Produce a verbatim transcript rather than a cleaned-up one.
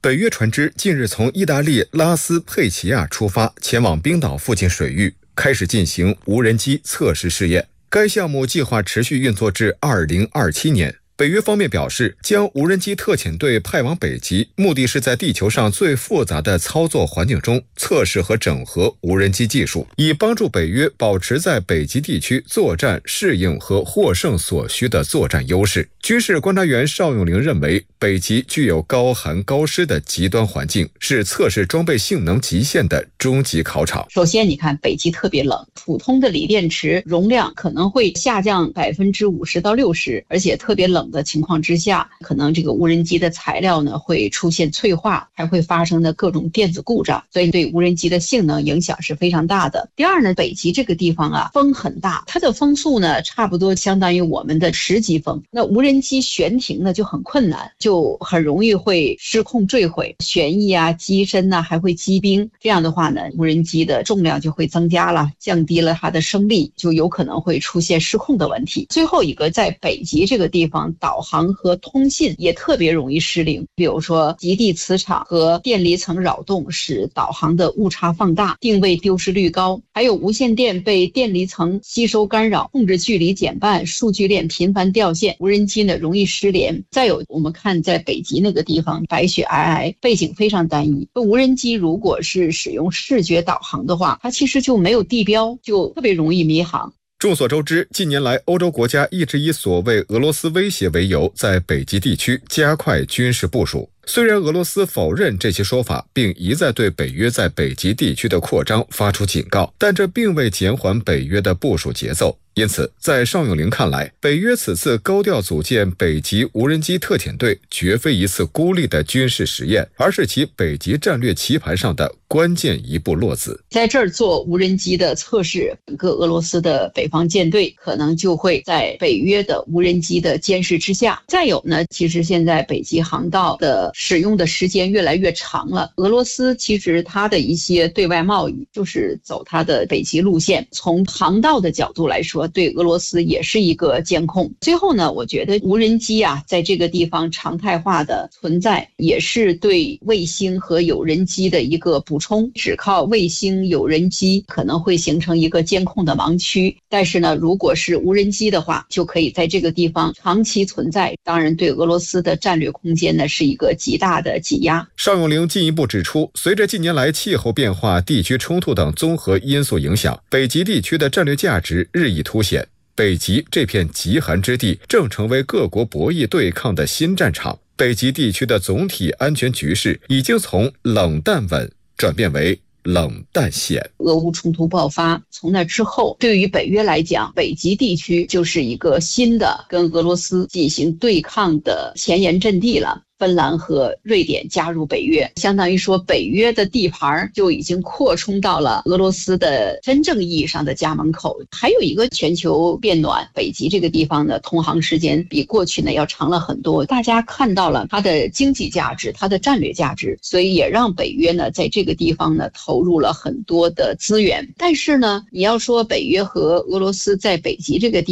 北约船只近日从意大利拉斯佩齐亚出发，前往冰岛附近水域，开始进行无人机测试试验。该项目计划持续运作至二零二七年。北约方面表示，将无人机特遣队派往北极，目的是在地球上最复杂的操作环境中测试和整合无人机技术，以帮助北约保持在北极地区作战适应和获胜所需的作战优势。军事观察员邵永龄认为，北极具有高寒高湿的极端环境，是测试装备性能极限的终极考场。 首先你看，北极特别冷，普通的锂电池容量可能会下降百分之五十到六十，而且特别冷的情况之下，可能这个无人机的材料呢会出现脆化，还会发生的各种电子故障，所以对无人机的性能影响是非常大的。第二呢，北极这个地方啊，风很大，它的风速呢差不多相当于我们的十级风，那无人机悬停呢就很困难，就很容易会失控坠毁，旋翼啊、机身啊还会积冰，这样的话呢，无人机的重量就会增加了，降低了它的升力，就有可能会出现失控的问题。最后一个，在北极这个地方，导航和通信也特别容易失灵，比如说极地磁场和电离层扰动使导航的误差放大，定位丢失率高，还有无线电被电离层吸收干扰，控制距离减半，数据链频繁掉线，无人机呢容易失联。再有我们看在北极那个地方，白雪皑皑，背景非常单一，无人机如果是使用视觉导航的话，它其实就没有地标，就特别容易迷航。 众所周知，近年来欧洲国家一直以所谓俄罗斯威胁为由，在北极地区加快军事部署。虽然俄罗斯否认这些说法，并一再对北约在北极地区的扩张发出警告，但这并未减缓北约的部署节奏。因此，在邵永龄看来，北约此次高调组建北极无人机特遣队，绝非一次孤立的军事实验，而是其北极战略棋盘上的关键一步落子。 在这儿做无人机的测试，整个俄罗斯的北方舰队可能就会在北约的无人机的监视之下。再有呢，其实现在北极航道的使用的时间越来越长了，俄罗斯其实它的一些对外贸易就是走它的北极路线，从航道的角度来说，对俄罗斯也是一个监控。最后呢，我觉得无人机啊，在这个地方常态化的存在，也是对卫星和有人机的一个补充。只靠卫星、有人机可能会形成一个监控的盲区，但是呢，如果是无人机的话，就可以在这个地方长期存在。当然，对俄罗斯的战略空间呢，是一个极大的挤压。 邵永龄进一步指出，随着近年来气候变化、地区冲突等综合因素影响，北极地区的战略价值日益凸显。北极这片极寒之地正成为各国博弈对抗的新战场。北极地区的总体安全局势已经从冷淡稳转变为冷淡险。 俄乌冲突爆发，从那之后，对于北约来讲，北极地区就是一个新的跟俄罗斯进行对抗的前沿阵地了。芬兰和瑞典加入北约，相当于说北约的地盘就已经扩充到了俄罗斯的真正意义上的家门口。还有一个全球变暖，北极这个地方的通航时间比过去呢要长了很多，大家看到了它的经济价值，它的战略价值，所以也让北约呢在这个地方呢投入了很多的资源。但是呢，你要说北约和俄罗斯在北极这个地